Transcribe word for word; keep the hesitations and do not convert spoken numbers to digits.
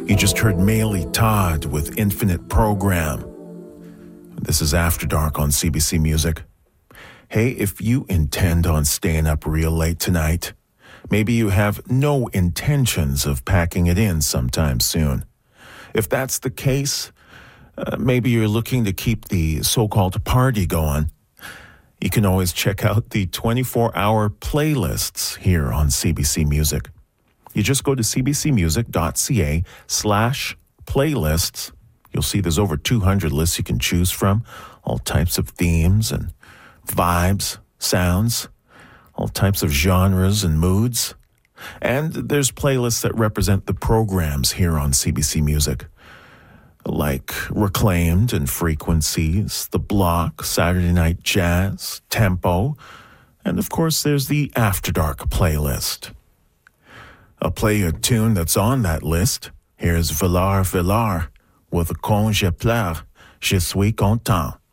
You just heard Maylee Todd with Infinite Program. This is After Dark on C B C Music. Hey, if you intend on staying up real late tonight, maybe you have no intentions of packing it in sometime soon. If that's the case, uh, maybe you're looking to keep the so-called party going. You can always check out the twenty-four hour playlists here on C B C Music. You just go to cbcmusic.ca slash playlists. You'll see there's over two hundred lists you can choose from, all types of themes and vibes, sounds, all types of genres and moods. And there's playlists that represent the programs here on C B C Music, like Reclaimed and Frequencies, The Block, Saturday Night Jazz, Tempo, and of course there's the After Dark playlist. I'll play you a tune that's on that list. Here's Villar Villar with Quand je pleure, je suis content.